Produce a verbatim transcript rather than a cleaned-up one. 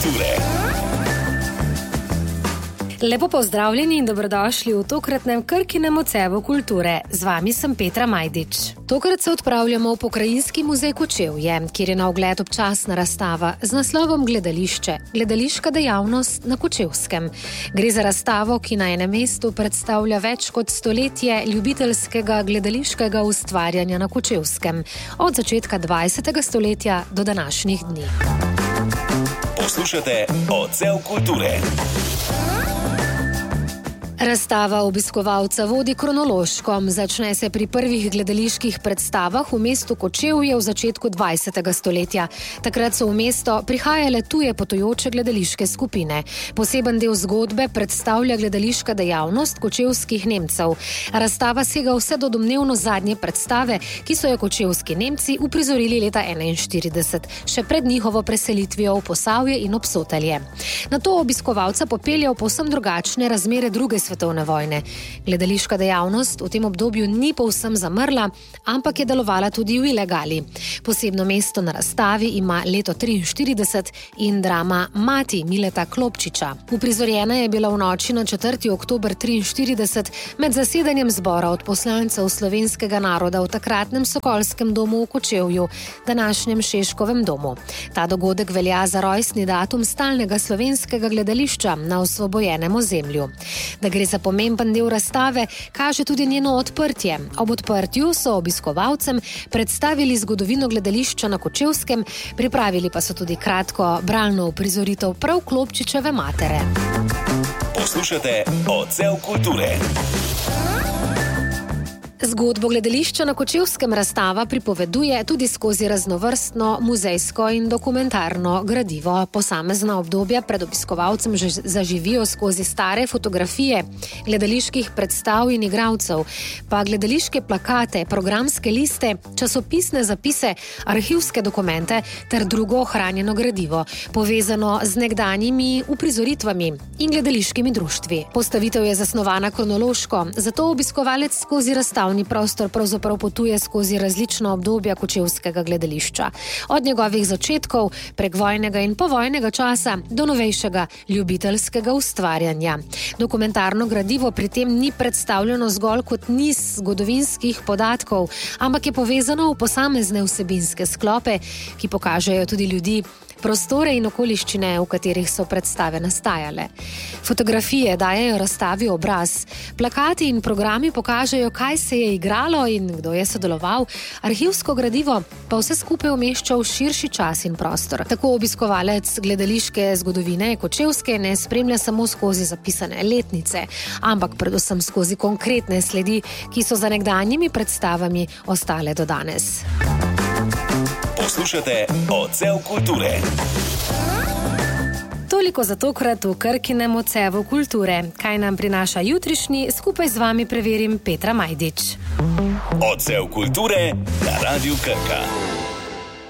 kulture. Lepo pozdravljeni in dobrodošli v tokratnem Krkinem odsevu kulture. Z vami sem Petra Majdič. Tokrat se odpravljamo v Pokrajinski muzej Kočevje, kjer je na ogled občasna razstava z naslovom Gledališče, gledališka dejavnost na Kočevskem. Gre za razstavo, ki na enem mestu predstavlja več kot stoletje ljubiteljskega gledališkega ustvarjanja na Kočevskem, od začetka dvajsetega stoletja do današnjih dni. Poslušate odsev kulture. Razstava obiskovalca vodi kronološko. Začne se pri prvih gledaliških predstavah v mestu Kočevje v začetku dvajsetega stoletja. Takrat so v mesto prihajale tuje potujoče gledališke skupine. Poseben del zgodbe predstavlja gledališka dejavnost kočevskih Nemcev. Razstava sega vse do domnevno zadnje predstave, ki so jo kočevski Nemci uprizorili leta enainštirideset, še pred njihovo preselitvijo v Posavje in Obsotelje. Nato obiskovalca popelje v povsem drugačne razmere druge svetovne vojne. Gledališka dejavnost v tem obdobju ni povsem zamrla, ampak je delovala tudi v ilegali. Posebno mesto na razstavi ima leto triinštirideset in drama Mati Mileta Klopčiča. Uprizorjena je bila v noči na četrti oktober triinštirideset med zasedanjem zbora od poslancev slovenskega naroda v takratnem Sokolskem domu v Kočevju, današnjem Šeškovem domu. Ta dogodek velja za rojstni datum stalnega slovenskega gledališča na osvobojenem ozemlju. Da gre za pomemben del razstave, kaže tudi njeno odprtje. Ob odprtju so obiskovalcem predstavili zgodovino gledališča na Kočevskem, pripravili pa so tudi kratko bralno uprizoritev prav Klopčičeve matere. Poslušate odsev kulture. Zgodbo gledališča na Kočevskem razstava pripoveduje tudi skozi raznovrstno muzejsko in dokumentarno gradivo. Posamezna obdobja pred obiskovalcem že zaživijo skozi stare fotografije gledaliških predstav in igralcev, pa gledališke plakate, programske liste, časopisne zapise, arhivske dokumente ter drugo ohranjeno gradivo, povezano z nekdanjimi uprizoritvami in gledališkimi društvi. Postavitev je zasnovana kronološko, zato obiskovalec skozi razstav prostor pravzaprav potuje skozi različna obdobja kočevskega gledališča. Od njegovih začetkov, prek vojnega in povojnega časa, do novejšega ljubiteljskega ustvarjanja. Dokumentarno gradivo pri tem ni predstavljeno zgolj kot niz zgodovinskih podatkov, ampak je povezano v posamezne vsebinske sklope, ki pokažejo tudi ljudi, prostore in okoliščine, v katerih so predstave nastajale. Fotografije dajejo razstavi obraz, plakati in programi pokažejo, kaj se je igralo in kdo je sodeloval, arhivsko gradivo pa vse skupaj umešča v širši čas in prostor. Tako obiskovalec gledališke zgodovine Kočevske ne spremlja samo skozi zapisane letnice, ampak predvsem skozi konkretne sledi, ki so za nekdanjimi predstavami ostale do danes. Poslušate odsev kulture. Toliko za tokrat v Krkinem odsevu kulture. Kaj nam prinaša jutrišnji, skupaj z vami preverim Petra Majdič. Odsev kulture na Radiu Krka.